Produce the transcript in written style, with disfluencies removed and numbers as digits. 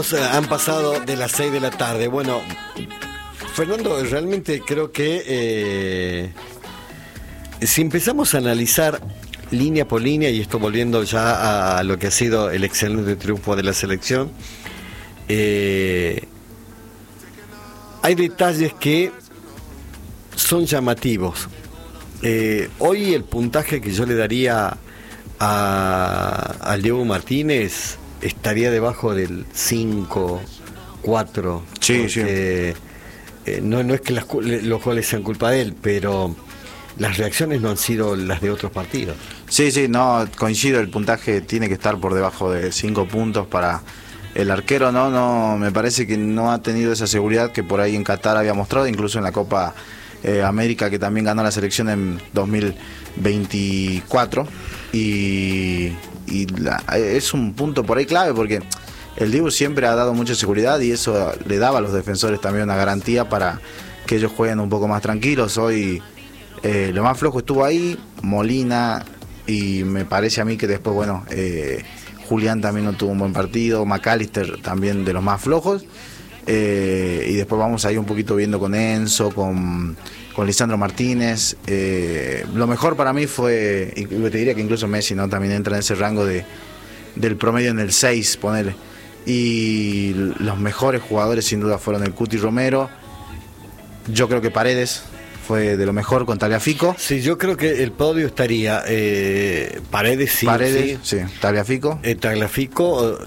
Han pasado de las 6 de la tarde. Bueno, Fernando, realmente creo que si empezamos a analizar línea por línea, y esto volviendo ya a lo que ha sido el excelente triunfo de la selección, hay detalles que son llamativos. Hoy el puntaje que yo le daría al Diego Martínez estaría debajo del 5, 4. Sí, porque, sí. No es que los goles sean culpa de él, pero las reacciones no han sido las de otros partidos. Sí, no, coincido, el puntaje tiene que estar por debajo de 5 puntos para el arquero, no, me parece que no ha tenido esa seguridad que por ahí en Qatar había mostrado, incluso en la Copa América, que también ganó la selección en 2024, es un punto por ahí clave, porque el Dibu siempre ha dado mucha seguridad y eso le daba a los defensores también una garantía para que ellos jueguen un poco más tranquilos. Hoy lo más flojo estuvo ahí, Molina, y me parece a mí que después, bueno, Julián también no tuvo un buen partido, McAllister también de los más flojos, y después vamos ahí un poquito viendo con Enzo, con Lisandro Martínez. Lo mejor para mí fue, y te diría que incluso Messi, ¿no? También entra en ese rango del promedio en el 6, ponele. Y los mejores jugadores sin duda fueron el Cuti Romero. Yo creo que Paredes fue de lo mejor con Tagliafico. Sí, yo creo que el podio estaría Paredes, sí, Tagliafico. Tagliafico,